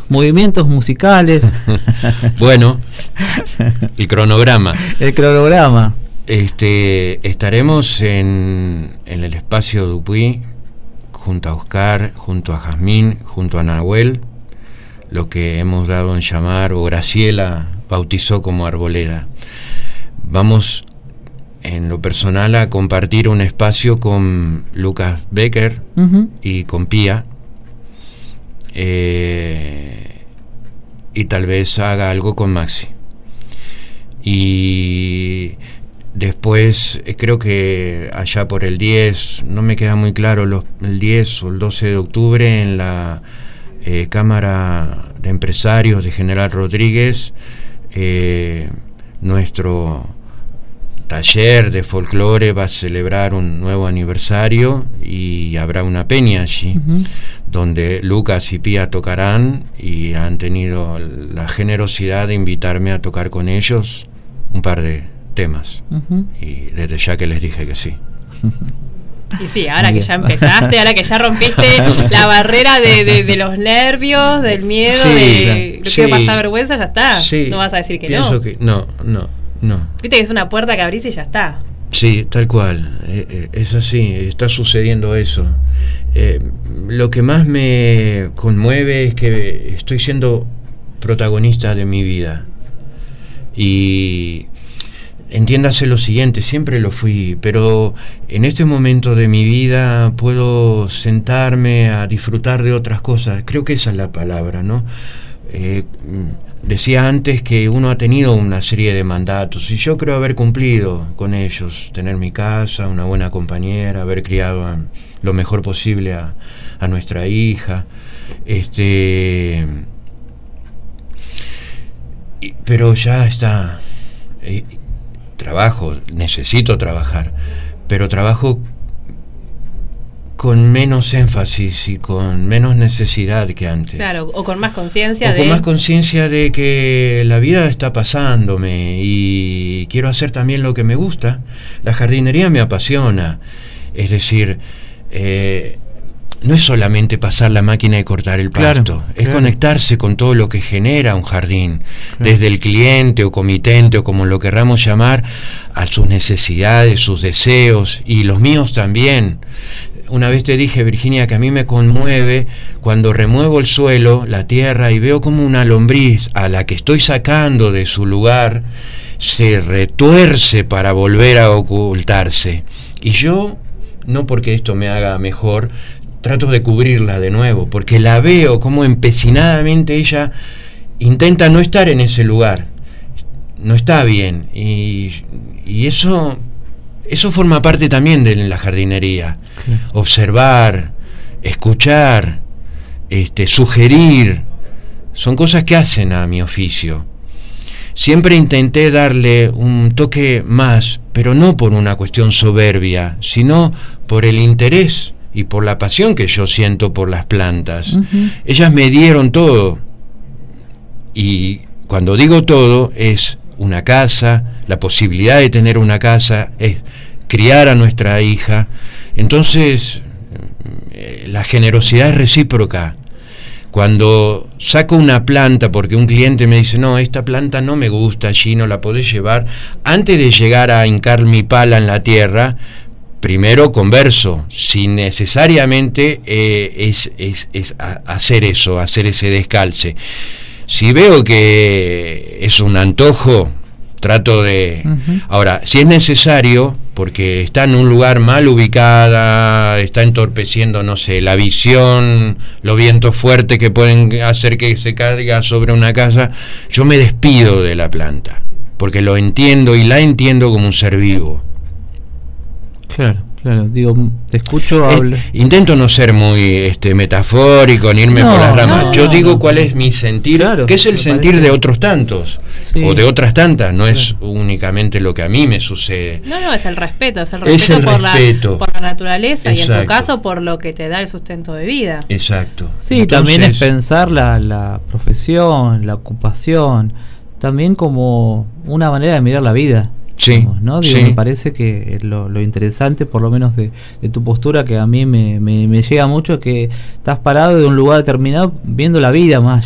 movimientos musicales. Bueno, el cronograma. El cronograma. Estaremos en el espacio Dupuy, junto a Oscar, junto a Jazmín, junto a Nahuel, lo que hemos dado en llamar, o Graciela bautizó como Arboleda. Vamos, en lo personal, a compartir un espacio con Lucas Becker y con Pía, y tal vez haga algo con Maxi. Y después, creo que allá por el 10, no me queda muy claro, el 10 o el 12 de octubre, en la Cámara de Empresarios de General Rodríguez, nuestro taller de folclore va a celebrar un nuevo aniversario y habrá una peña allí, donde Lucas y Pía tocarán, y han tenido la generosidad de invitarme a tocar con ellos un par de temas, y desde ya que les dije que sí. Y sí, ahora que ya empezaste, ahora que ya rompiste la barrera de los nervios, del miedo, de lo que pasa vergüenza, ya está. Sí, no vas a decir que pienso no. Que no. Viste que es una puerta que abrís y ya está. Sí, tal cual. Es así, está sucediendo eso. Lo que más me conmueve es que estoy siendo protagonista de mi vida. Y entiéndase lo siguiente, siempre lo fui, pero en este momento de mi vida puedo sentarme a disfrutar de otras cosas. Creo que esa es la palabra, ¿no? Decía antes que uno ha tenido una serie de mandatos, y yo creo haber cumplido con ellos: tener mi casa, una buena compañera, haber criado lo mejor posible a nuestra hija, pero ya está. Trabajo, necesito trabajar, pero trabajo con menos énfasis y con menos necesidad que antes. Claro, o con más conciencia con más conciencia de que la vida está pasándome y quiero hacer también lo que me gusta. La jardinería me apasiona, es decir, no es solamente pasar la máquina y cortar el pasto, es conectarse con todo lo que genera un jardín, desde el cliente o comitente o como lo querramos llamar, a sus necesidades, sus deseos, y los míos también. Una vez te dije, Virginia, que a mí me conmueve cuando remuevo el suelo, la tierra, y veo como una lombriz a la que estoy sacando de su lugar se retuerce para volver a ocultarse. Y yo, no porque esto me haga mejor, trato de cubrirla de nuevo, porque la veo como empecinadamente ella intenta no estar en ese lugar, no está bien, y eso forma parte también de la jardinería. Observar, escuchar, sugerir, son cosas que hacen a mi oficio. Siempre intenté darle un toque más, pero no por una cuestión soberbia, sino por el interés y por la pasión que yo siento por las plantas. Ellas me dieron todo, y cuando digo todo es una casa, la posibilidad de tener una casa, es criar a nuestra hija. Entonces la generosidad es recíproca. Cuando saco una planta porque un cliente me dice: no, esta planta no me gusta, allí no la podés llevar, antes de llegar a hincar mi pala en la tierra, primero converso, si necesariamente es hacer eso, hacer ese descalce. Si veo que es un antojo, trato de... Ahora, si es necesario, porque está en un lugar mal ubicada, está entorpeciendo, no sé, la visión, los vientos fuertes que pueden hacer que se caiga sobre una casa, yo me despido de la planta, porque lo entiendo y la entiendo como un ser vivo. Claro, digo, te escucho, hablo. Intento no ser muy metafórico, ni irme por las ramas. Yo digo cuál es mi sentir, que es el sentir de otros tantos, o de otras tantas, no es únicamente lo que a mí me sucede. No, es el respeto, por la naturaleza. Exacto. Y en tu caso por lo que te da el sustento de vida. Exacto. Sí, entonces, también es pensar la profesión, la ocupación, también como una manera de mirar la vida. Sí, ¿no? Digo, me parece que lo interesante, por lo menos de tu postura, que a mí me llega mucho, es que estás parado de un lugar determinado viendo la vida más